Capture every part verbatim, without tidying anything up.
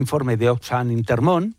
informe de Oxfam Intermón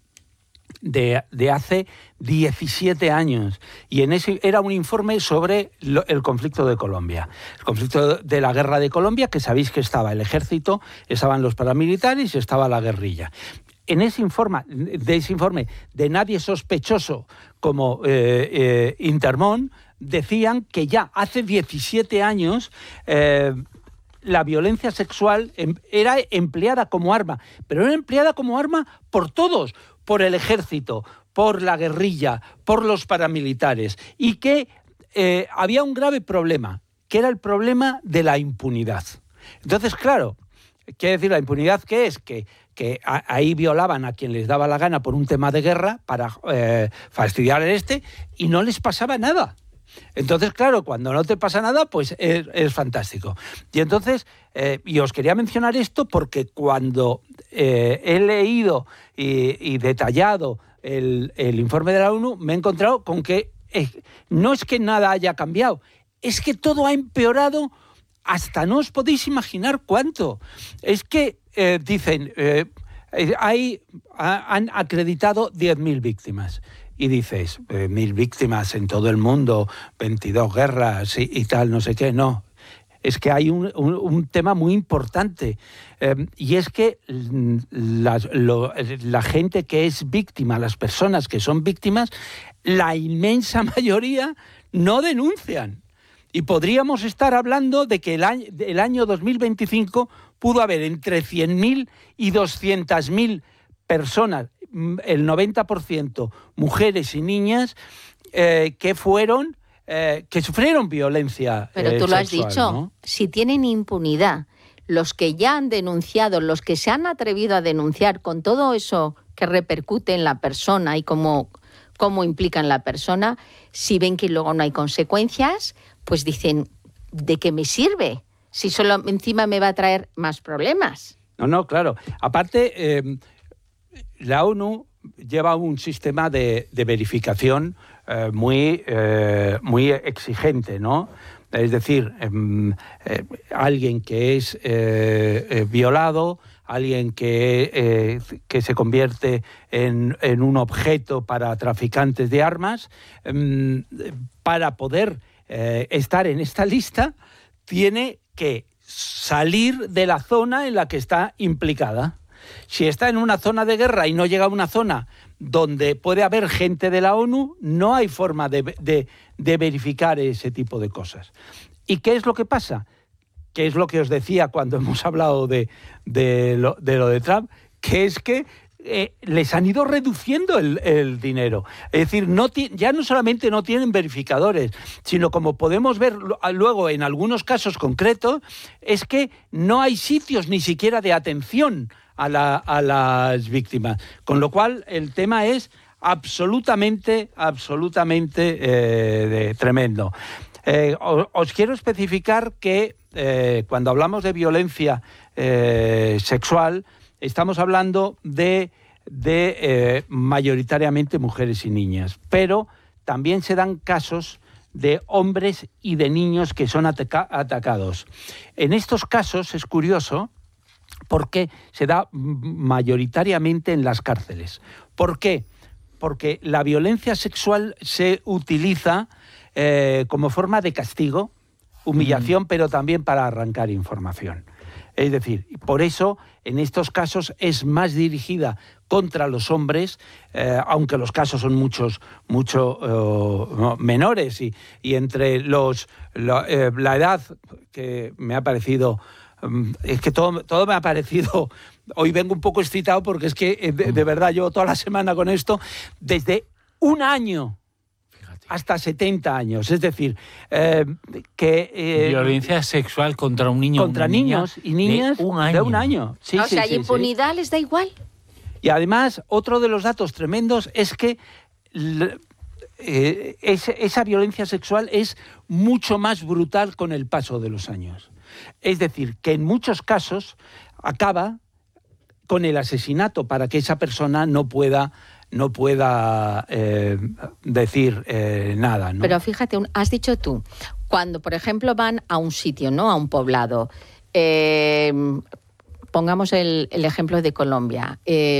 de, de hace diecisiete años, y en ese era un informe sobre lo, el conflicto de Colombia, el conflicto de la guerra de Colombia, que sabéis que estaba el ejército, estaban los paramilitares y estaba la guerrilla. En ese informe, de ese informe de nadie sospechoso como eh, eh, Intermón, decían que ya hace diecisiete años eh, la violencia sexual era empleada como arma, pero era empleada como arma por todos, por el ejército, por la guerrilla, por los paramilitares, y que eh, había un grave problema, que era el problema de la impunidad. Entonces, claro, quiere decir, la impunidad, ¿qué es? Que, que a, ahí violaban a quien les daba la gana por un tema de guerra para eh, fastidiar el este, y no les pasaba nada. Entonces, claro, cuando no te pasa nada, pues es, es fantástico. Y entonces, eh, y os quería mencionar esto porque cuando eh, he leído y, y detallado el, el informe de la ONU, me he encontrado con que eh, no es que nada haya cambiado, es que todo ha empeorado hasta no os podéis imaginar cuánto. Es que, eh, dicen, eh, hay, ha, han acreditado diez mil víctimas. Y dices, eh, mil víctimas en todo el mundo, veintidós guerras y, y tal, no sé qué. No, es que hay un, un, un tema muy importante. Eh, y es que la, lo, la gente que es víctima, las personas que son víctimas, la inmensa mayoría no denuncian. Y podríamos estar hablando de que el año, el año dos mil veinticinco pudo haber entre cien mil y doscientas mil personas, el noventa por ciento mujeres y niñas, eh, que fueron, eh, que sufrieron violencia Pero tú eh, lo has sexual, dicho, ¿no? Si tienen impunidad, los que ya han denunciado, los que se han atrevido a denunciar con todo eso que repercute en la persona y cómo, cómo implica en la persona, si ven que luego no hay consecuencias, pues dicen, ¿de qué me sirve? Si solo encima me va a traer más problemas. No, no, claro. Aparte, eh, la ONU lleva un sistema de, de verificación eh, muy, eh, muy exigente, ¿no? Es decir, eh, eh, alguien que es eh, eh, violado, alguien que, eh, que se convierte en, en un objeto para traficantes de armas, eh, para poder eh, estar en esta lista, tiene que salir de la zona en la que está implicada. Si está en una zona de guerra y no llega a una zona donde puede haber gente de la ONU, no hay forma de, de, de verificar ese tipo de cosas. ¿Y qué es lo que pasa? Que es lo que os decía cuando hemos hablado de, de, lo, de lo de Trump, que es que eh, les han ido reduciendo el, el dinero. Es decir, no ya no solamente no tienen verificadores, sino como podemos ver luego en algunos casos concretos, es que no hay sitios ni siquiera de atención a, la, a las víctimas. Con lo cual, el tema es absolutamente, absolutamente eh, de, tremendo. Eh, os, os quiero especificar que eh, cuando hablamos de violencia eh, sexual, estamos hablando de, de eh, mayoritariamente mujeres y niñas, pero también se dan casos de hombres y de niños que son ataca- atacados. En estos casos es curioso porque se da mayoritariamente en las cárceles. ¿Por qué? Porque la violencia sexual se utiliza eh, como forma de castigo, humillación, mm. pero también para arrancar información. Es decir, por eso en estos casos es más dirigida contra los hombres, eh, aunque los casos son muchos, mucho uh, menores y, y entre los la, eh, la edad que me ha parecido, um, es que todo, todo me ha parecido, hoy vengo un poco excitado porque es que de, de verdad llevo toda la semana con esto, desde un año hasta setenta años, es decir, eh, que... Eh, violencia sexual contra un niño contra una niños niña y niñas de un año. De un año. Sí, o sí, sea, sí, impunidad sí. les da igual. Y además, otro de los datos tremendos es que eh, esa, esa violencia sexual es mucho más brutal con el paso de los años. Es decir, que en muchos casos acaba con el asesinato para que esa persona no pueda... no pueda eh, decir eh, nada, ¿no? Pero fíjate, has dicho tú, cuando, por ejemplo, van a un sitio, ¿no? A un poblado, eh, pongamos el, el ejemplo de Colombia, eh,